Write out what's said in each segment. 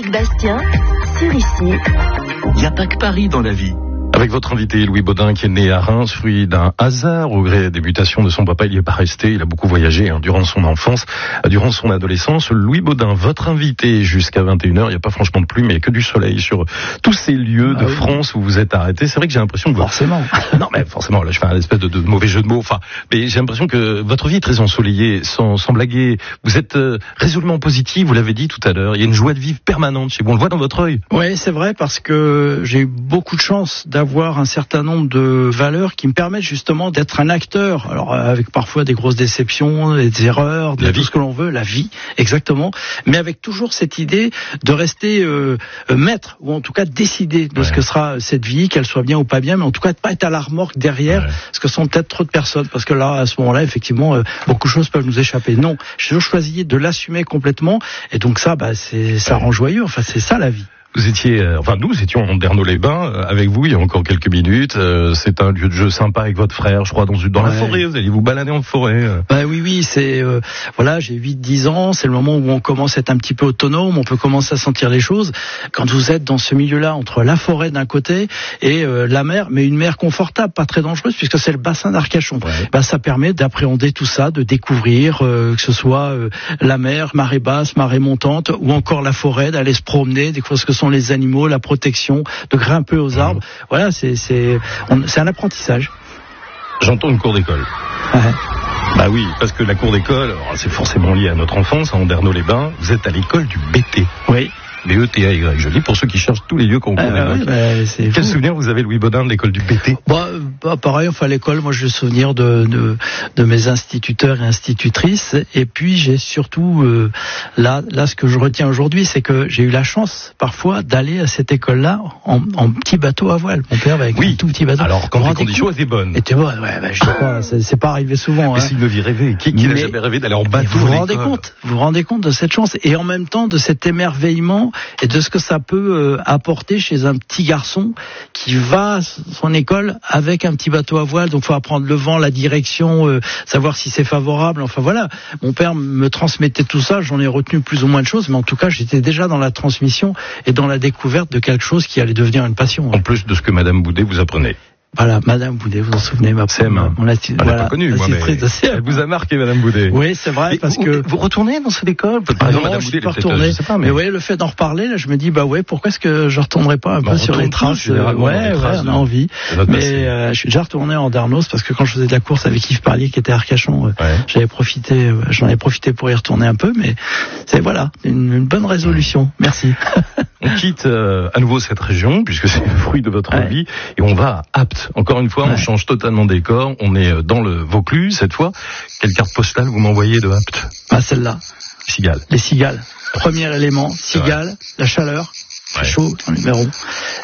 Bastien, sur ici. Il n'y a pas que Paris dans la vie. Avec votre invité Louis Baudin qui est né à Reims, fruit d'un hasard au gré des mutations de son papa, il n'y est pas resté, il a beaucoup voyagé durant son enfance, durant son adolescence. Louis Baudin, votre invité jusqu'à 21h, il n'y a pas franchement de pluie mais que du soleil sur tous ces lieux de France où vous êtes arrêté. C'est vrai que j'ai l'impression que forcément. Non mais forcément, là je fais un espèce de mauvais jeu de mots, mais j'ai l'impression que votre vie est très ensoleillée, sans blaguer. Vous êtes résolument positif, vous l'avez dit tout à l'heure, il y a une joie de vivre permanente chez vous, on le voit dans votre œil. Oui, c'est vrai parce que j'ai eu beaucoup de chance d'avoir un certain nombre de valeurs qui me permettent justement d'être un acteur, alors avec parfois des grosses déceptions, des erreurs, tout ce que l'on veut, la vie, exactement, mais avec toujours cette idée de rester maître, ou en tout cas décider de ce que sera cette vie, qu'elle soit bien ou pas bien, mais en tout cas de pas être à la remorque derrière, parce que ce sont peut-être trop de personnes, parce que là, à ce moment-là, effectivement, beaucoup de choses peuvent nous échapper. Non, j'ai toujours choisi de l'assumer complètement, et donc ça rend joyeux, enfin c'est ça la vie. Vous étiez, nous étions en Andernos-les-Bains avec vous il y a encore quelques minutes. C'est un lieu de jeu sympa avec votre frère, je crois, dans la forêt. Vous allez vous balader en forêt. Oui, c'est j'ai 8-10 ans. C'est le moment où on commence à être un petit peu autonome. On peut commencer à sentir les choses. Quand vous êtes dans ce milieu-là entre la forêt d'un côté et la mer, mais une mer confortable, pas très dangereuse puisque c'est le bassin d'Arcachon. Ça permet d'appréhender tout ça, de découvrir que ce soit la mer, marée basse, marée montante, ou encore la forêt, d'aller se promener, découvrir ce que sont les animaux, la protection, de grimper aux arbres. Voilà, c'est un apprentissage. J'entends une cour d'école. Bah oui, parce que la cour d'école, c'est forcément lié à notre enfance, à Andernos-les-Bains. Vous êtes à l'école du BT. Oui. B-E-T-A-Y, je dis pour ceux qui cherchent tous les lieux qu'on connaît. Quel souvenir vous avez, Louis Baudin, de l'école du BT? Pareil, l'école, moi j'ai le souvenir de mes instituteurs et institutrices, et puis j'ai surtout là ce que je retiens aujourd'hui, c'est que j'ai eu la chance parfois d'aller à cette école-là en petit bateau à voile. Mon père avec un tout petit bateau. Alors quand les conditions étaient bonnes. Je sais pas, c'est pas arrivé souvent. Mais c'est une vie rêvée. Qui n'a jamais rêvé d'aller en bateau? Vous vous rendez compte de cette chance et en même temps de cet émerveillement et de ce que ça peut apporter chez un petit garçon qui va à son école avec un petit bateau à voile. Donc, faut apprendre le vent, la direction, savoir si c'est favorable. Enfin, voilà. Mon père me transmettait tout ça. J'en ai retenu plus ou moins de choses, mais en tout cas, j'étais déjà dans la transmission et dans la découverte de quelque chose qui allait devenir une passion. En plus de ce que Madame Boudet vous apprenait. Voilà, Madame Boudet, vous en souvenez, ma CM1. On l'a pas connue, moi, mais elle vous a marqué, Madame Boudet. Oui, c'est vrai, parce que... Vous retournez dans cette école? Madame Boudet, je sais pas, mais le fait d'en reparler, là, je me dis, pourquoi est-ce que je retournerai pas un peu sur les traces? On a envie. Mais, je suis déjà retourné en Andernos, parce que quand je faisais de la course avec Yves Parlier, qui était à Arcachon, j'en ai profité pour y retourner un peu, mais c'est, une bonne résolution. Merci. On quitte à nouveau cette région, puisque c'est le fruit de votre vie, et on va à Apt. Encore une fois, on change totalement de décor. On est dans le Vaucluse, cette fois. Quelle carte postale vous m'envoyez de Apt? Celle-là. Cigales. Les cigales. Premier élément, cigales, la chaleur. Chaud dans les mérons.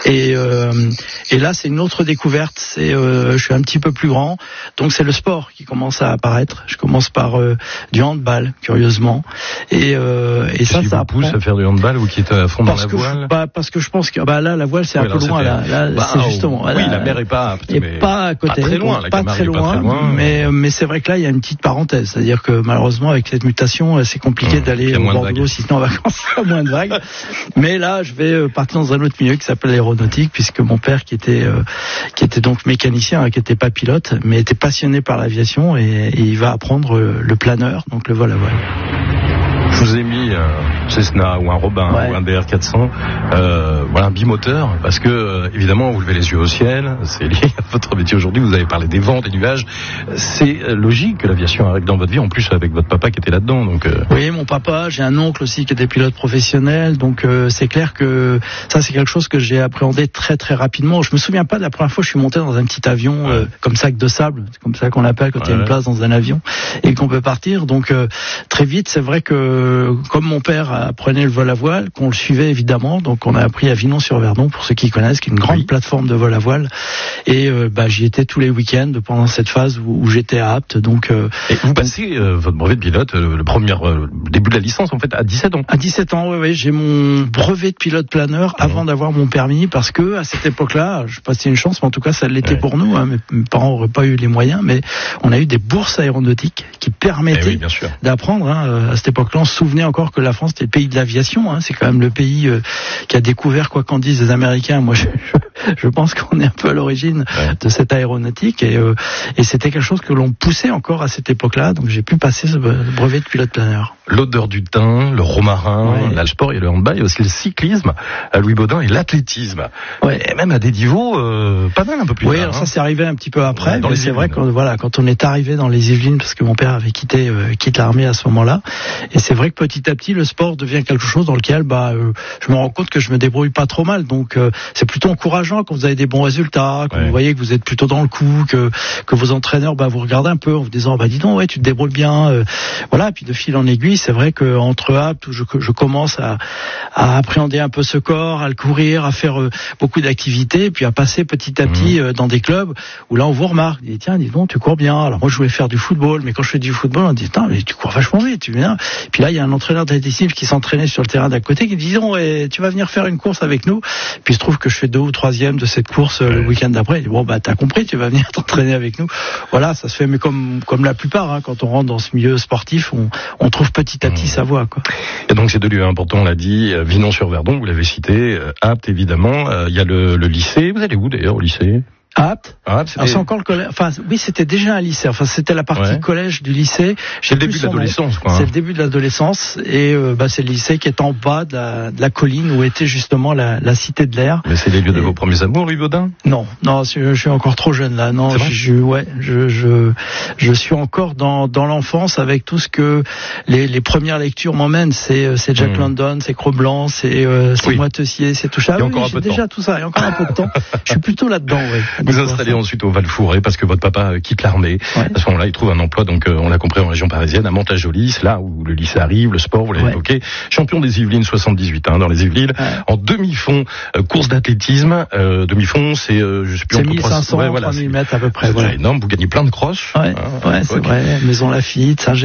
Et là, c'est une autre découverte. Je suis un petit peu plus grand, donc c'est le sport qui commence à apparaître. Je commence par du handball, curieusement. Et ça vous pousse à faire du handball, vous qui êtes à fond dans la voile. Parce que je pense que là, la voile, c'est un peu loin. Là, c'est justement. La mer est pas apte, mais pas à côté, pas très loin. Pas très loin. Mais c'est vrai que là, il y a une petite parenthèse, c'est-à-dire que malheureusement, avec cette mutation, c'est compliqué d'aller au Bordeaux, si ce n'est en vacances, il y a moins de vagues. Mais là, je vais partir dans un autre milieu qui s'appelle l'aéronautique, puisque mon père qui était donc mécanicien, qui était pas pilote, mais était passionné par l'aviation et il va apprendre le planeur, donc le vol à voile. Je vous ai mis un Cessna ou un Robin ou un DR400, un bimoteur, parce que évidemment vous levez les yeux au ciel, c'est lié à votre métier aujourd'hui, vous avez parlé des vents, des nuages, c'est logique que l'aviation arrive dans votre vie, en plus avec votre papa qui était là-dedans. Donc Oui, mon papa, j'ai un oncle aussi qui était pilote professionnel, donc c'est clair que ça c'est quelque chose que j'ai appréhendé très très rapidement. Je me souviens pas de la première fois que je suis monté dans un petit avion comme sac de sable, c'est comme ça qu'on l'appelle quand il y a une place dans un avion et qu'on peut partir, donc très vite c'est vrai que comme mon père apprenait le vol à voile, qu'on le suivait évidemment, donc on a appris à Vinon-sur-Verdon, pour ceux qui connaissent, qui est une grande plateforme de vol à voile, et j'y étais tous les week-ends pendant cette phase où j'étais à Apt. Donc et vous passez votre brevet de pilote, le début de la licence en fait à 17 ans. À 17 ans, oui, j'ai mon brevet de pilote planeur avant d'avoir mon permis, parce que à cette époque-là, je passais une chance, mais en tout cas ça l'était pour nous. Mes parents n'auraient pas eu les moyens, mais on a eu des bourses aéronautiques qui permettaient d'apprendre à cette époque-là. souvenais encore que la France était le pays de l'aviation. Hein. C'est quand même le pays qui a découvert, quoi qu'en disent les Américains. Moi, je pense qu'on est un peu à l'origine de cette aéronautique et c'était quelque chose que l'on poussait encore à cette époque-là. Donc j'ai pu passer ce brevet de pilote planeur. L'odeur du thym, le romarin, le sport et le handball, il y a aussi le cyclisme à Louis Baudin et l'athlétisme. Et même à des niveaux pas mal un peu plus tard. Oui, alors ça c'est arrivé un petit peu après. Dans mais c'est vrai quand on est arrivé dans les Yvelines, parce que mon père avait quitté l'armée à ce moment-là, et c'est vrai que petit à petit le sport devient quelque chose dans lequel je me rends compte que je me débrouille pas trop mal. Donc c'est plutôt encourageant quand vous avez des bons résultats, quand vous voyez que vous êtes plutôt dans le coup, que vos entraîneurs vous regardent un peu en vous disant dis donc tu te débrouilles bien. Voilà, puis de fil en aiguille, c'est vrai que entre aptes où je commence à appréhender un peu ce corps, à le courir, à faire beaucoup d'activités, puis à passer petit à petit dans des clubs où là on vous remarque, tiens, dis donc tu cours bien. Alors moi je voulais faire du football, mais quand je fais du football on dit mais tu cours vachement vite, tu viens. Puis là il y a un entraîneur d'athlétisme qui s'entraînait sur le terrain d'à côté qui dit donc tu vas venir faire une course avec nous. Puis il se trouve que je fais 2 ou 3e de cette course le week-end d'après. Il dit t'as compris, tu vas venir t'entraîner avec nous. Voilà, ça se fait, mais comme la plupart, quand on rentre dans ce milieu sportif, on trouve petit à petit sa voie, quoi. Et donc ces 2 lieux importants, on l'a dit, Vinon-sur-Verdon, vous l'avez cité, Apt évidemment, il y a le lycée. Vous allez où d'ailleurs au lycée? Apt. C'est encore le collège. Enfin, oui, c'était déjà un lycée. Enfin, c'était la partie collège du lycée. C'est le début de l'adolescence, quoi. C'est le début de l'adolescence et c'est le lycée qui est en bas de la colline où était justement la cité de l'air. Mais c'est les lieux de vos premiers amours, Louis Baudin? Non, je suis encore trop jeune là. Non, je suis encore dans l'enfance avec tout ce que les premières lectures m'emmènent. C'est Jack London, c'est Cro-Blanc, c'est Moi Tessier, c'est tout ça. Il y a encore un peu de temps. Déjà tout ça. Il y a encore un peu de temps. Je suis plutôt là-dedans. Vous installez ensuite au Val-Fouré parce que votre papa quitte l'armée. À ce moment-là, il trouve un emploi, donc on l'a compris, en région parisienne, à Mantes-la-Jolie. C'est là où le lycée arrive, le sport, vous l'avez évoqué. Champion des Yvelines 78, dans les Yvelines. En demi-fond, course d'athlétisme. Demi-fond, c'est je sais plus, c'est 1500, 3000 mètres à peu près. C'est énorme. Vous gagnez plein de crosses. C'est vrai. Maison Lafitte, Saint-Germain.